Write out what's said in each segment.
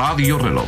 Radio Relog.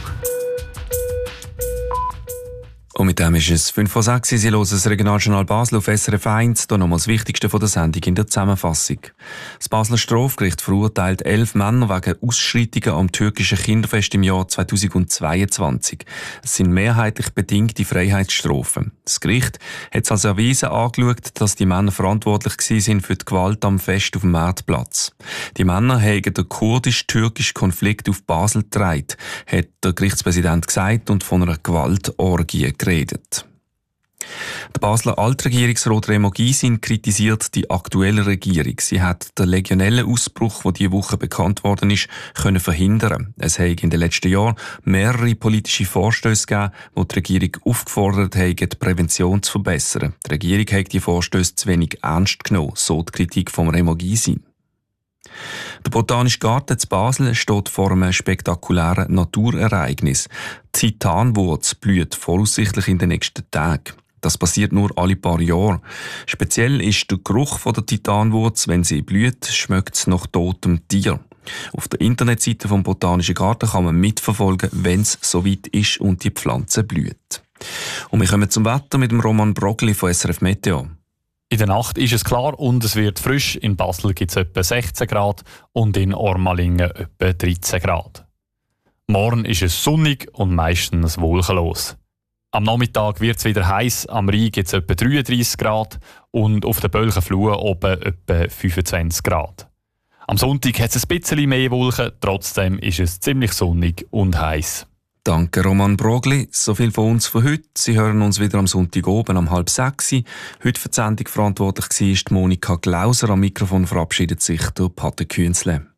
Und mit dem ist es 5:06 Uhr. Sie hören das Regionaljournal Basel auf SRF 1. Hier nochmal das Wichtigste von der Sendung in der Zusammenfassung. Das Basler Strafgericht verurteilt 11 Männer wegen Ausschreitungen am türkischen Kinderfest im Jahr 2022. Es sind mehrheitlich bedingte Freiheitsstrafen. Das Gericht hat es als erwiesen angeschaut, dass die Männer verantwortlich waren für die Gewalt am Fest auf dem Marktplatz. Die Männer haben den kurdisch-türkischen Konflikt auf Basel getragen, hat der Gerichtspräsident gesagt und von einer Gewaltorgie geredet. Der Basler Altregierungsrat Remo Gysin kritisiert die aktuelle Regierung. Sie hat den Legionellenausbruch, der diese Woche bekannt worden ist, können verhindern. Es hat in den letzten Jahren mehrere politische Vorstöße gegeben, die die Regierung aufgefordert haben, die Prävention zu verbessern. Die Regierung hat die Vorstöße zu wenig ernst genommen, so die Kritik von Remo Gysin. Der Botanische Garten zu Basel steht vor einem spektakulären Naturereignis. Die Titanwurz blüht voraussichtlich in den nächsten Tagen. Das passiert nur alle paar Jahre. Speziell ist der Geruch von der Titanwurz. Wenn sie blüht, schmeckt es nach totem Tier. Auf der Internetseite vom Botanischen Garten kann man mitverfolgen, wenn es soweit ist und die Pflanze blüht. Und wir kommen zum Wetter mit dem Roman Brogli von SRF Meteo. In der Nacht ist es klar und es wird frisch. In Basel gibt es etwa 16 Grad und in Ormalingen etwa 13 Grad. Morgen ist es sonnig und meistens wolkenlos. Am Nachmittag wird es wieder heiß. Am Rhein gibt es etwa 33 Grad und auf den Bölchenfluhen oben etwa 25 Grad. Am Sonntag hat es ein bisschen mehr Wolken, trotzdem ist es ziemlich sonnig und heiß. Danke Roman Brogli. So viel von uns für heute. Sie hören uns wieder am Sonntag oben um 5:30. Heute für die Sendung verantwortlich war Monika Glauser. Am Mikrofon verabschiedet sich der Pater Künzle.